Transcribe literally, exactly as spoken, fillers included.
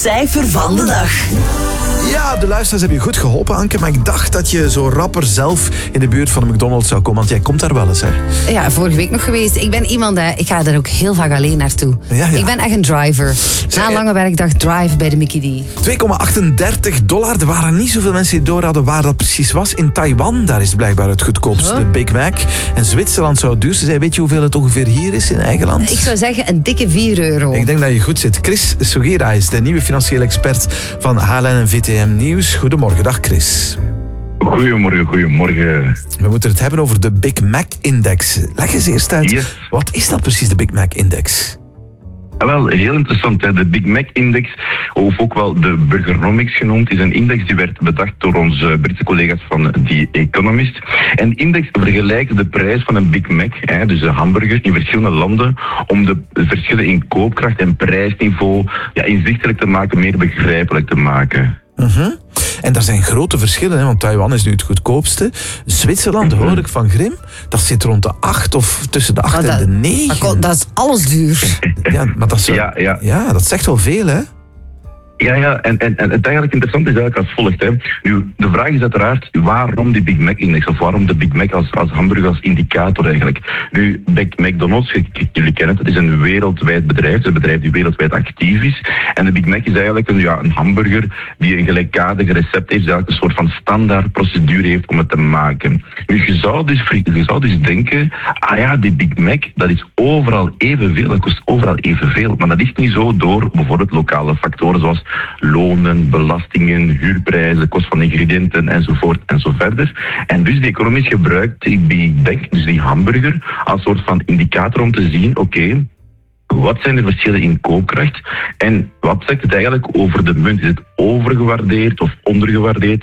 Cijfer van de dag. Ja, de luisteraars hebben je goed geholpen, Anke. Maar ik dacht dat je zo rapper zelf in de buurt van de McDonald's zou komen. Want jij komt daar wel eens, hè? Ja, vorige week nog geweest. Ik ben iemand, hè, ik ga er ook heel vaak alleen naartoe. Ja, ja. Ik ben echt een driver. Na een lange werkdag drive bij de Mickey D. twee komma achtendertig dollar. Er waren niet zoveel mensen die door hadden waar dat precies was. In Taiwan, daar is het blijkbaar het goedkoopste, de Big Mac. En Zwitserland zou het duurste zijn. Weet je hoeveel het ongeveer hier is in eigen land? Ik zou zeggen een dikke vier euro. Ik denk dat je goed zit. Chris Sugira is de nieuwe financiële expert van H L N en V T M Nieuws. Goedemorgen, dag Chris. Goedemorgen, goedemorgen. We moeten het hebben over de Big Mac-index. Leg eens eerst uit, Yes. Wat is dat precies, de Big Mac-index? Ah, wel, heel interessant. Hè. De Big Mac-index, of ook wel de Burgernomics genoemd, is een index die werd bedacht door onze Britse collega's van The Economist. En de index vergelijkt de prijs van een Big Mac, hè, dus een hamburger, in verschillende landen, om de verschillen in koopkracht en prijsniveau ja, inzichtelijk te maken, meer begrijpelijk te maken. Uh-huh. En daar zijn grote verschillen, hè, want Taiwan is nu het goedkoopste. Zwitserland, hoor ik van Grim, dat zit rond de acht of tussen de acht Oh, en dat, de negen. dat, kon- dat is alles duur. Ja, maar dat is zo, Ja, ja. ja, dat zegt wel veel, hè? Ja, ja, en, en, en het eigenlijk interessante is eigenlijk als volgt. Hè. Nu, de vraag is uiteraard waarom die Big Mac-index, of waarom de Big Mac als, als hamburger als indicator eigenlijk. Nu, McDonald's, jullie kennen het, het is een wereldwijd bedrijf, het is een bedrijf die wereldwijd actief is. En de Big Mac is eigenlijk een, ja, een hamburger die een gelijkaardig recept heeft, die eigenlijk een soort van standaard procedure heeft om het te maken. Nu, je zou dus, je zou dus denken, ah ja, die Big Mac, dat is overal evenveel, dat kost overal evenveel. Maar dat is niet zo door bijvoorbeeld lokale factoren zoals lonen, belastingen, huurprijzen, kost van ingrediënten enzovoort en zo verder. En dus de economist gebruikt die Big Mac, dus die hamburger, als soort van indicator om te zien, oké, okay, wat zijn de verschillen in koopkracht en wat zegt het eigenlijk over de munt? Is het overgewaardeerd of ondergewaardeerd?